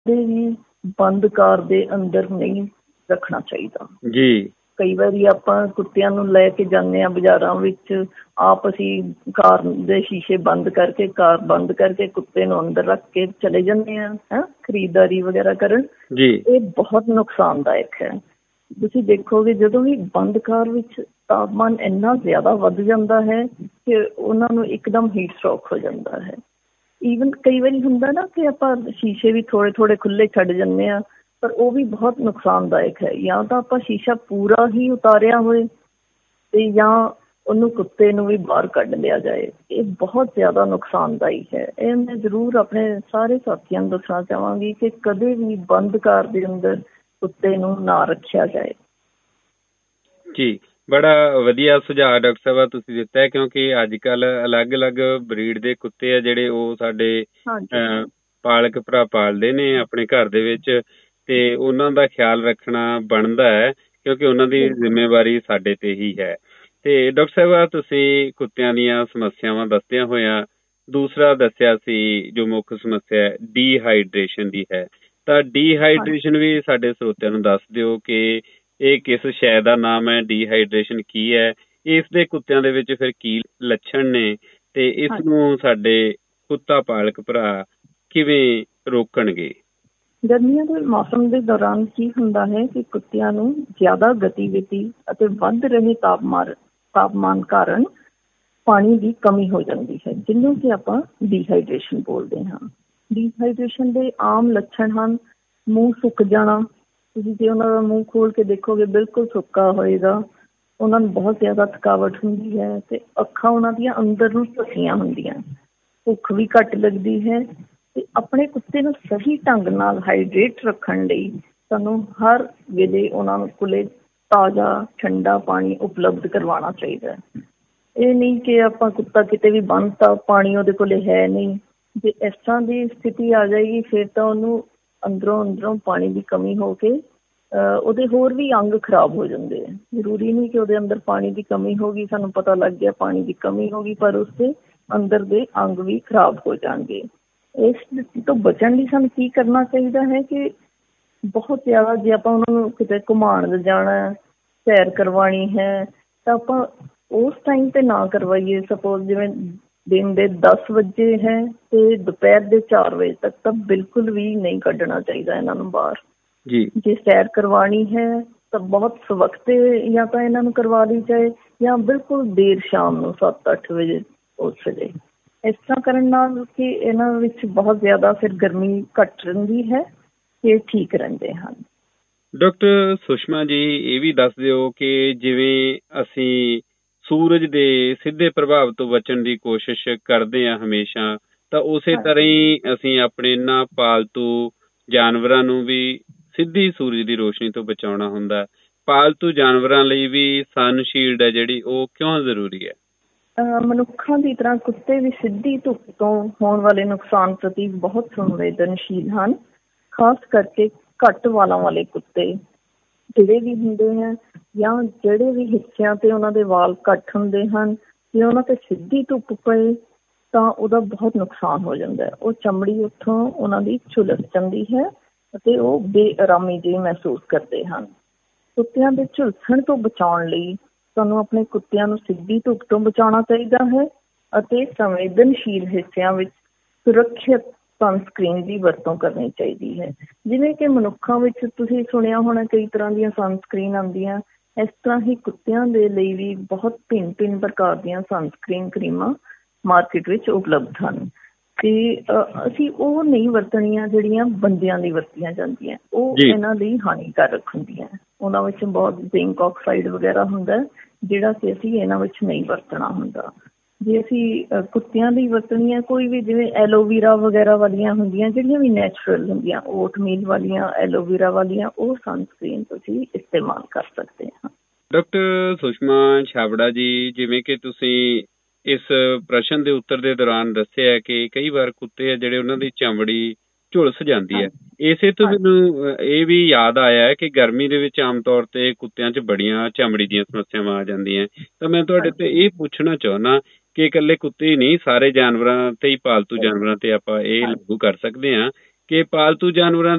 ਕਦੇ ਵੀ ਬੰਦ ਕਾਰ ਦੇ ਅੰਦਰ ਨਹੀਂ ਰੱਖਣਾ ਚਾਹੀਦਾ ਜੀ। ਕਈ ਵਾਰੀ ਆਪਾਂ ਕੁੱਤਿਆਂ ਨੂੰ ਲੈ ਕੇ ਜਾਂਦੇ ਹਾਂ ਬਾਜ਼ਾਰਾਂ ਵਿੱਚ, ਆਪ ਅਸੀਂ ਕਾਰ ਦੇ ਸ਼ੀਸ਼ੇ ਬੰਦ ਕਰਕੇ, ਕਾਰ ਬੰਦ ਕਰਕੇ ਕੁੱਤੇ ਨੂੰ ਅੰਦਰ ਰੱਖ ਕੇ ਚਲੇ ਜਾਂਦੇ ਹਾਂ ਖਰੀਦਦਾਰੀ ਵਗੈਰਾ ਕਰਨ। ਜੀ। ਇਹ ਬਹੁਤ ਨੁਕਸਾਨਦਾਇਕ ਹੈ। ਤੁਸੀਂ ਦੇਖੋਗੇ ਜਦੋਂ ਵੀ ਬੰਦ ਕਾਰ ਵਿੱਚ ਤਾਪਮਾਨ ਇੰਨਾ ਜ਼ਿਆਦਾ ਵੱਧ ਜਾਂਦਾ ਹੈ ਕਿ ਉਹਨਾਂ ਨੂੰ ਇੱਕਦਮ ਹੀਟ ਸਟ੍ਰੋਕ ਹੋ ਜਾਂਦਾ ਹੈ। ਈਵਨ ਕਈ ਵਾਰੀ ਹੁੰਦਾ ਨਾ ਕਿ ਆਪਾਂ ਸ਼ੀਸ਼ੇ ਵੀ ਥੋੜ੍ਹੇ ਥੋੜ੍ਹੇ ਖੁੱਲ੍ਹੇ ਛੱਡ ਜਾਂਦੇ ਹਾਂ, ਪਰ ਉਹ ਵੀ ਬਹੁਤ ਨੁਕਸਾਨਦਾਇਕ ਹੈ। ਜਾਂ ਤਾਂ ਆਪਾਂ ਸ਼ੀਸ਼ਾ ਪੂਰਾ ਹੀ ਉਤਾਰਿਆ ਹੋਏ ਅਤੇ ਜਾਂ ਉਹਨੂੰ ਕੁੱਤੇ ਨੂੰ ਵੀ ਬਾਹਰ ਕੱਢ ਲਿਆ ਜਾਏ। ਇਹ ਬਹੁਤ ਜ਼ਿਆਦਾ ਨੁਕਸਾਨਦਾਇਕ ਹੈ। ਇਹ ਮੈਂ ਜ਼ਰੂਰ ਆਪਣੇ ਸਾਰੇ ਸਾਥੀਆਂ ਨੂੰ ਦੱਸਣਾ ਚਾਹਾਂਗੀ ਕਿ ਕਦੇ ਵੀ ਬੰਦ ਕਾਰ ਦੇ ਅੰਦਰ ਕੁੱਤੇ ਨੂੰ ਨਾ ਰੱਖਿਆ ਜਾਏ। ਜੀ, ਬੜਾ ਵਧੀਆ ਸੁਝਾਅ ਡਾਕਟਰ ਸਾਹਿਬ ਤੁਸੀਂ ਦਿੱਤਾ ਹੈ, ਕਿਉਂਕਿ ਅੱਜ ਕੱਲ੍ਹ ਅਲੱਗ-ਅਲੱਗ ਬਰੀਡ ਦੇ ਕੁੱਤੇ ਆ ਜਿਹੜੇ ਉਹ ਸਾਡੇ ਪਾਲਕ ਭਰਾ ਪਾਲਦੇ ਨੇ ਆਪਣੇ ਘਰ ਦੇ ਵਿੱਚ, ਅਤੇ ਉਹਨਾਂ ਦਾ ਖਿਆਲ ਰੱਖਣਾ ਬਣਦਾ ਹੈ ਕਿਉਂਕਿ ਉਹਨਾਂ ਦੀ ਜ਼ਿੰਮੇਵਾਰੀ ਸਾਡੇ 'ਤੇ ਹੀ ਹੈ। ਅਤੇ ਡਾਕਟਰ ਸਾਹਿਬ ਤੁਸੀਂ ਕੁੱਤਿਆਂ ਦੀਆਂ ਸਮੱਸਿਆਵਾਂ ਦੱਸਦਿਆਂ ਹੋਇਆਂ ਦੂਸਰਾ ਦੱਸਿਆ ਸੀ ਜੋ ਮੁੱਖ ਸਮੱਸਿਆ ਡੀਹਾਈਡਰੇਸ਼ਨ ਦੀ ਹੈ, ਤਾਂ ਡੀਹਾਈਡਰੇਸ਼ਨ ਵੀ ਸਾਡੇ ਸਰੋਤਿਆਂ ਨੂੰ ਦੱਸ ਦਿਓ ਕਿ ਇਹ ਕਿਸ ਸ਼ੈ ਦਾ ਨਾਮ ਹੈ, ਡੀਹਾਈਡਰੇਸ਼ਨ ਕੀ ਹੈ, ਇਸ ਦੇ ਕੁੱਤਿਆਂ ਦੇ ਵਿੱਚ ਫਿਰ ਕੀ ਲੱਛਣ ਨੇ, ਅਤੇ ਇਸ ਨੂੰ ਸਾਡੇ ਕੁੱਤਾ ਪਾਲਕ ਭਰਾ ਕਿਵੇਂ ਰੋਕਣਗੇ? ਗਰਮੀਆਂ ਦੇ ਮੌਸਮ ਦੇ ਦੌਰਾਨ ਕੀ ਹੁੰਦਾ ਹੈ ਕਿ ਕੁੱਤਿਆਂ ਨੂੰ ਜ਼ਿਆਦਾ ਗਤੀਵਿਧੀ ਅਤੇ ਵੱਧ ਰਹੇ ਤਾਪਮਾਨ ਕਾਰਨ ਪਾਣੀ ਦੀ ਕਮੀ ਹੋ ਜਾਂਦੀ ਹੈ, ਜਿਹਨੂੰ ਕਿ ਆਪਾਂ ਡੀਹਾਈਡਰੇਸ਼ਨ ਬੋਲਦੇ ਹਾਂ। ਡੀਹਾਈਡਰੇਸ਼ਨ ਦੇ ਆਮ ਲੱਛਣ ਹਨ ਮੂੰਹ ਸੁੱਕ ਜਾਣਾ। ਤੁਸੀਂ ਜੇ ਉਹਨਾਂ ਦਾ ਮੂੰਹ ਖੋਲ੍ਹ ਕੇ ਦੇਖੋਗੇ ਬਿਲਕੁਲ ਸੁੱਕਾ ਹੋਏਗਾ। ਉਹਨਾਂ ਨੂੰ ਬਹੁਤ ਜ਼ਿਆਦਾ ਥਕਾਵਟ ਹੁੰਦੀ ਹੈ ਅਤੇ ਅੱਖਾਂ ਉਹਨਾਂ ਦੀਆਂ ਅੰਦਰ ਨੂੰ ਧੱਸੀਆਂ ਹੁੰਦੀਆਂ। ਭੁੱਖ ਵੀ ਘੱਟ ਲੱਗਦੀ ਹੈ। ਅਤੇ ਆਪਣੇ ਕੁੱਤੇ ਨੂੰ ਸਹੀ ਢੰਗ ਨਾਲ ਹਾਈਡਰੇਟ ਰੱਖਣ ਲਈ ਸਾਨੂੰ ਹਰ ਵੇਲੇ ਉਹਨਾਂ ਨੂੰ ਕੋਲ ਤਾਜ਼ਾ ਠੰਡਾ ਪਾਣੀ ਉਪਲਬਧ ਕਰਵਾਉਣਾ ਚਾਹੀਦਾ ਹੈ। ਇਹ ਨਹੀਂ ਕਿ ਆਪਾਂ ਕੁੱਤਾ ਕਿਤੇ ਵੀ ਬੰਨ੍ਹਤਾ, ਪਾਣੀ ਉਹਦੇ ਕੋਲ ਹੈ ਨਹੀਂ। ਜੇ ਇਸ ਤਰ੍ਹਾਂ ਦੀ ਸਥਿਤੀ ਆ ਜਾਏਗੀ ਫਿਰ ਤਾਂ ਉਹਨੂੰ ਅੰਦਰੋਂ ਪਾਣੀ ਦੀ ਕਮੀ ਹੋ ਕੇ ਉਹਦੇ ਹੋਰ ਵੀ ਅੰਗ ਖਰਾਬ ਹੋ ਜਾਂਦੇ ਆ। ਜ਼ਰੂਰੀ ਨਹੀਂ ਕਿ ਉਹਦੇ ਅੰਦਰ ਪਾਣੀ ਦੀ ਕਮੀ ਹੋ ਗਈ, ਸਾਨੂੰ ਪਤਾ ਲੱਗ ਗਿਆ ਪਾਣੀ ਦੀ ਕਮੀ ਹੋ ਗਈ, ਪਰ ਉਸਦੇ ਅੰਦਰ ਦੇ ਅੰਗ ਵੀ ਖਰਾਬ ਹੋ ਜਾਣਗੇ। ਇਸ ਤੋਂ ਬਚਣ ਲਈ ਸਾਨੂੰ ਕੀ ਕਰਨਾ ਚਾਹੀਦਾ ਹੈ ਕਿ ਬਹੁਤ ਜ਼ਿਆਦਾ ਜੇ ਆਪਾਂ ਉਹਨਾਂ ਨੂੰ ਕਿਤੇ ਘੁਮਾਉਣ ਜਾਣਾ, ਸੈਰ ਕਰਵਾਉਣੀ ਹੈ, ਤਾਂ ਆਪਾਂ ਉਸ ਟਾਈਮ 'ਤੇ ਨਾ ਕਰਵਾਈਏ। ਸਪੋਜ਼ ਜਿਵੇਂ ਦਿਨ ਦੇ 10 ਵਜੇ ਹੈ ਅਤੇ ਦੁਪਹਿਰ ਦੇ 4 ਵਜੇ ਤੱਕ ਤਾਂ ਬਿਲਕੁਲ ਵੀ ਨਹੀਂ ਕੱਢਣਾ ਚਾਹੀਦਾ ਇਹਨਾਂ ਨੂੰ ਬਾਹਰ। ਜੀ। ਜੇ ਸੈਰ ਕਰਵਾਉਣੀ ਹੈ ਤਾਂ ਬਹੁਤ ਸਵਖਤੇ ਜਾਂ ਤਾਂ ਇਹਨਾਂ ਨੂੰ ਕਰਵਾ ਲਈ ਜਾਏ ਜਾਂ ਬਿਲਕੁਲ ਦੇਰ ਸ਼ਾਮ ਨੂੰ 7-8 ਵਜੇ ਉਸ ਵੇਲੇ। ਇਸ ਤਰ੍ਹਾਂ ਕਰਨ ਨਾਲ ਕਿ ਇਹਨਾਂ ਵਿੱਚ ਬਹੁਤ ਜ਼ਿਆਦਾ ਫਿਰ ਗਰਮੀ ਘੱਟ ਰਹਿੰਦੀ ਹੈ ਅਤੇ ਠੀਕ ਰਹਿੰਦੇ ਹਨ। ਡਾਕਟਰ ਸੁਸ਼ਮਾ ਜੀ, ਇਹ ਵੀ ਦੱਸ ਦਿਓ ਕਿ ਜਿਵੇਂ ਅਸੀਂ ਸੂਰਜ ਦੇ ਸਿੱਧੇ ਪ੍ਰਭਾਵ ਤੋਂ ਬਚਣ ਦੀ ਕੋਸ਼ਿਸ਼ ਕਰਦੇ ਹਾਂ ਹਮੇਸ਼ਾ, ਤਾਂ ਉਸੇ ਤਰ੍ਹਾਂ ਹੀ ਅਸੀਂ ਆਪਣੇ ਇਹਨਾਂ ਪਾਲਤੂ ਜਾਨਵਰਾਂ ਨੂੰ ਵੀ ਸਿੱਧੀ ਸੂਰਜ ਦੀ ਰੋਸ਼ਨੀ ਤੋਂ ਬਚਾਉਣਾ ਹੁੰਦਾ। ਪਾਲਤੂ ਜਾਨਵਰਾਂ ਲਈ ਵੀ ਸਨਸ਼ੀਲਡ ਹੈ ਜਿਹੜੀ ਉਹ ਕਿਉਂ ਜ਼ਰੂਰੀ ਹੈ? ਮਨੁੱਖਾਂ ਦੀ ਤਰ੍ਹਾਂ ਕੁੱਤੇ ਵੀ ਸਿੱਧੀ ਧੁੱਪ ਤੋਂ ਹੋਣ ਵਾਲੇ ਨੁਕਸਾਨ ਪ੍ਰਤੀ ਬਹੁਤ ਸੰਵੇਦਨਸ਼ੀਲ ਹਨ। ਖਾਸ ਕਰਕੇ ਘੱਟ ਵਾਲਾਂ ਵਾਲੇ ਕੁੱਤੇ ਜਿਹੜੇ ਵੀ ਹੁੰਦੇ ਹੈ ਜਾਂ ਜਿਹੜੇ ਵੀ ਹਿੱਸਿਆਂ 'ਤੇ ਉਹਨਾਂ ਦੇ ਵਾਲ ਘੱਟ ਹੁੰਦੇ ਹਨ, ਜੇ ਉਹਨਾਂ 'ਤੇ ਸਿੱਧੀ ਧੁੱਪ ਪਏ ਤਾਂ ਉਹਦਾ ਬਹੁਤ ਨੁਕਸਾਨ ਹੋ ਜਾਂਦਾ ਹੈ। ਉਹ ਚਮੜੀ ਉੱਥੋਂ ਉਹਨਾਂ ਦੀ ਝੁਲਸ ਜਾਂਦੀ ਹੈ ਅਤੇ ਉਹ ਬੇਆਰਾਮੀ ਜਿਹੀ ਮਹਿਸੂਸ ਕਰਦੇ ਹਨ। ਕੁੱਤਿਆਂ ਦੇ ਝੁਲਸਣ ਤੋਂ ਬਚਾਉਣ ਲਈ ਸਾਨੂੰ ਆਪਣੇ ਕੁੱਤਿਆਂ ਨੂੰ ਸਿੱਧੀ ਧੁੱਪ ਤੋਂ ਬਚਾਉਣਾ ਚਾਹੀਦਾ ਹੈ ਅਤੇ ਸੰਵੇਦਨਸ਼ੀਲ ਹਿੱਸਿਆਂ ਵਿੱਚ ਸੁਰੱਖਿਅਤ ਸਨਸਕ੍ਰੀਨ ਦੀ ਵਰਤੋਂ ਕਰਨੀ ਚਾਹੀਦੀ ਹੈ। ਜਿਵੇਂ ਕਿ ਮਨੁੱਖਾਂ ਵਿੱਚ ਤੁਸੀਂ ਸੁਣਿਆ ਹੋਣਾ ਕਈ ਤਰ੍ਹਾਂ ਦੀਆਂ ਸਨਸਕ੍ਰੀਨ ਆਉਂਦੀਆਂ, ਇਸ ਤਰ੍ਹਾਂ ਹੀ ਕੁੱਤਿਆਂ ਦੇ ਲਈ ਵੀ ਬਹੁਤ ਭਿੰਨ ਪ੍ਰਕਾਰ ਦੀਆਂ ਸਨਸਕ੍ਰੀਨ ਕਰੀਮਾਂ ਮਾਰਕੀਟ ਵਿੱਚ ਉਪਲਬਧ ਹਨ। ਅਤੇ ਅਸੀਂ ਉਹ ਨਹੀਂ ਵਰਤਣੀਆਂ ਜਿਹੜੀਆਂ ਬੰਦਿਆਂ ਲਈ ਵਰਤੀਆਂ ਜਾਂਦੀਆਂ, ਉਹ ਇਹਨਾਂ ਲਈ ਹਾਨੀਕਾਰਕ ਹੁੰਦੀਆਂ। ਉਹਨਾਂ ਵਿੱਚ ਬਹੁਤ ਜ਼ਿੰਕ ਆਕਸਾਈਡ ਵਗੈਰਾ ਹੁੰਦਾ ਜਿਹੜਾ ਕਿ ਅਸੀਂ ਇਹਨਾਂ ਵਿੱਚ ਨਹੀਂ ਵਰਤਣਾ ਹੁੰਦਾ। ਜੇ ਅਸੀਂ ਕੁੱਤਿਆਂ ਲਈ ਵਰਤਣੀ ਹੈ ਕੋਈ ਵੀ, ਜਿਵੇਂ ਐਲੋਵੀਰਾ ਵਗੈਰਾ ਵਾਲੀਆਂ ਹੁੰਦੀਆਂ ਜਿਹੜੀਆਂ ਵੀ ਨੈਚੁਰਲ ਹੁੰਦੀਆਂ, ਓਟਮੀਲ ਵਾਲੀਆਂ, ਐਲੋਵੀਰਾ ਵਾਲੀਆਂ, ਉਹ ਸਨਸਕ੍ਰੀਨ ਤੁਸੀਂ ਇਸਤੇਮਾਲ ਕਰ ਸਕਦੇ ਹਾਂ। ਡਾਕਟਰ ਸੁਸ਼ਮਾ ਛਾਬੜਾ ਜੀ, ਜਿਵੇਂ ਕਿ ਤੁਸੀਂ ਇਸ ਪ੍ਰਸ਼ਨ ਦੇ ਉੱਤਰ ਦੇ ਦੌਰਾਨ ਦੱਸਿਆ ਕਿ ਕਈ ਵਾਰ ਕੁੱਤੇ ਆ ਜਿਹੜੇ ਉਹਨਾਂ ਦੀ ਚਮੜੀ ਝੁਲਸ ਜਾਂਦੀ ਹੈ, ਇਸੇ ਤੋਂ ਮੈਨੂੰ ਇਹ ਵੀ ਯਾਦ ਆਇਆ ਹੈ ਕਿ ਗਰਮੀ ਦੇ ਵਿੱਚ ਆਮ ਤੌਰ 'ਤੇ ਕੁੱਤਿਆਂ 'ਚ ਬੜੀਆਂ ਚਮੜੀ ਦੀਆਂ ਸਮੱਸਿਆਵਾਂ ਆ ਜਾਂਦੀਆਂ। ਤਾਂ ਮੈਂ ਤੁਹਾਡੇ ਤੋਂ ਇਹ ਪੁੱਛਣਾ ਚਾਹੁੰਦਾ ਕਿ ਇਕੱਲੇ ਕੁੱਤੇ ਹੀ ਨਹੀਂ, ਸਾਰੇ ਜਾਨਵਰਾਂ 'ਤੇ ਹੀ, ਪਾਲਤੂ ਜਾਨਵਰਾਂ 'ਤੇ ਆਪਾਂ ਇਹ ਲਾਗੂ ਕਰ ਸਕਦੇ ਹਾਂ ਕਿ ਪਾਲਤੂ ਜਾਨਵਰਾਂ